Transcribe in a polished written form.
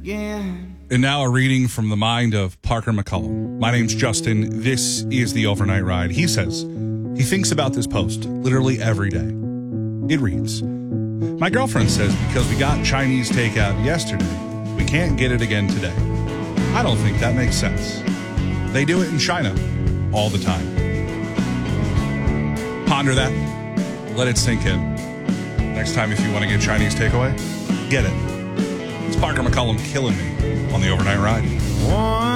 again. And now a reading from the mind of Parker McCollum. My name's Justin. This is the Overnight Ride. He says he thinks about this post literally every day. It reads, "My girlfriend says because we got Chinese takeout yesterday, we can't get it again today. I don't think that makes sense. They do it in China all the time." Ponder that. Let it sink in. Next time if you want to get Chinese takeaway, get it. It's Parker McCollum killing me on the Overnight Ride.